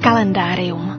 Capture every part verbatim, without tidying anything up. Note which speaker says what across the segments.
Speaker 1: Kalendárium.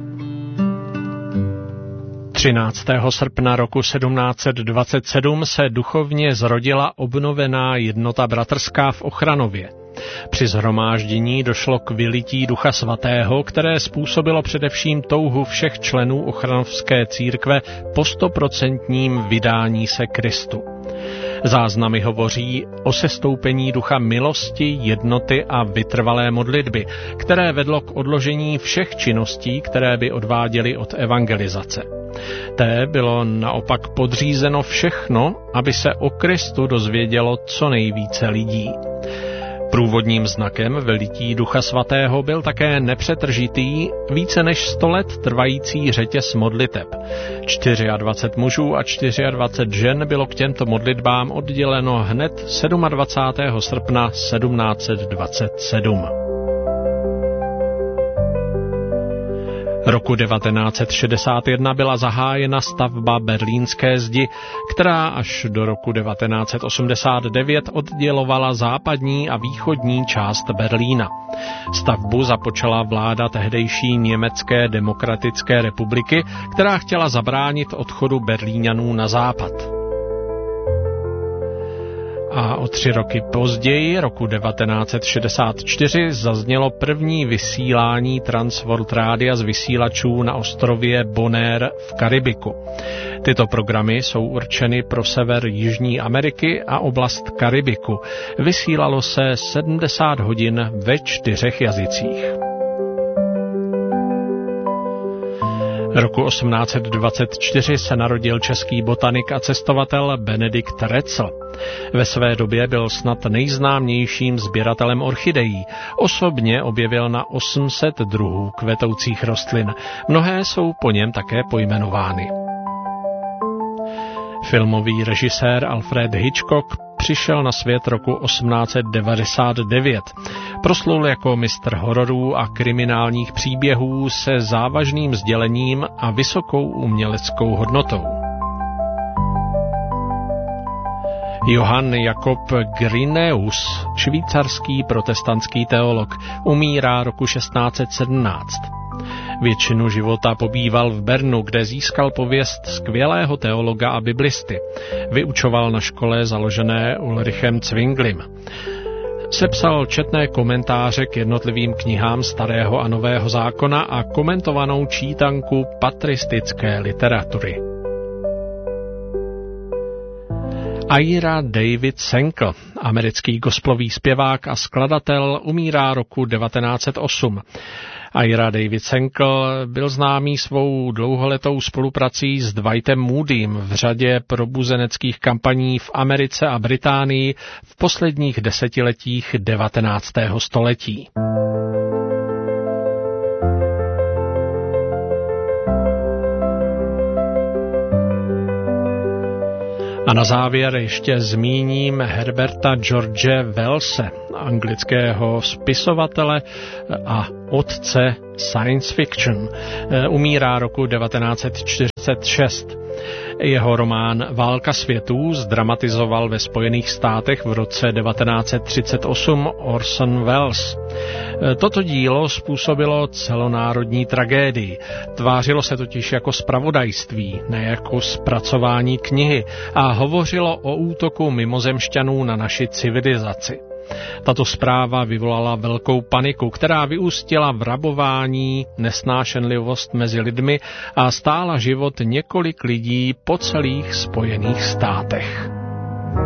Speaker 2: třináctého srpna roku sedmnáct set dvacet sedm se duchovně zrodila obnovená jednota bratrská v Ochranově. Při shromáždění došlo k vylití Ducha Svatého, které způsobilo především touhu všech členů Ochranovské církve po stoprocentním vydání se Kristu. Záznamy hovoří o sestoupení ducha milosti, jednoty a vytrvalé modlitby, které vedlo k odložení všech činností, které by odváděly od evangelizace. Té bylo naopak podřízeno všechno, aby se o Kristu dozvědělo co nejvíce lidí. Průvodním znakem vylití Ducha Svatého byl také nepřetržitý, více než sto let trvající řetěz modliteb. dvacet čtyři mužů a dvacet čtyři žen bylo k těmto modlitbám odděleno hned dvacátého sedmého srpna sedmnáct set dvacet sedm. Roku devatenáct set šedesát jedna byla zahájena stavba Berlínské zdi, která až do roku devatenáct set osmdesát devět oddělovala západní a východní část Berlína. Stavbu započala vláda tehdejší Německé demokratické republiky, která chtěla zabránit odchodu Berlíňanů na západ. A o tři roky později, roku devatenáct set šedesát čtyři, zaznělo první vysílání Transworld Rádia z vysílačů na ostrově Bonaire v Karibiku. Tyto programy jsou určeny pro sever Jižní Ameriky a oblast Karibiku. Vysílalo se sedmdesát hodin ve čtyřech jazycích. Roku osmnáct set dvacet čtyři se narodil český botanik a cestovatel Benedikt Recl. Ve své době byl snad nejznámějším sběratelem orchidejí. Osobně objevil na osm set druhů kvetoucích rostlin. Mnohé jsou po něm také pojmenovány. Filmový režisér Alfred Hitchcock přišel na svět roku osmnáct set devadesát devět. Proslul jako mistr hororů a kriminálních příběhů se závažným sdělením a vysokou uměleckou hodnotou. Johann Jakob Gryneus, švýcarský protestantský teolog, umírá roku šestnáct set sedmnáct. Většinu života pobýval v Bernu, kde získal pověst skvělého teologa a biblisty. Vyučoval na škole založené Ulrichem Zwinglim. Sepsal četné komentáře k jednotlivým knihám Starého a Nového zákona a komentovanou čítanku patristické literatury. Ira David Senkl, americký gospelový zpěvák a skladatel, umírá roku devatenáct set osm. Ira David Senkl byl známý svou dlouholetou spoluprací s Dwightem Moodym v řadě probuzeneckých kampaní v Americe a Británii v posledních desetiletích devatenáctého století. A na závěr ještě zmíním Herberta George Wellse, anglického spisovatele a otce science fiction. Umírá roku devatenáct set čtyřicet šest. Jeho román Válka světů zdramatizoval ve Spojených státech v roce devatenáct set třicet osm Orson Welles. Toto dílo způsobilo celonárodní tragédii. Tvářilo se totiž jako zpravodajství, ne jako zpracování knihy, a hovořilo o útoku mimozemšťanů na naši civilizaci. Tato zpráva vyvolala velkou paniku, která vyústila v rabování, nesnášenlivost mezi lidmi a stála život několik lidí po celých Spojených státech.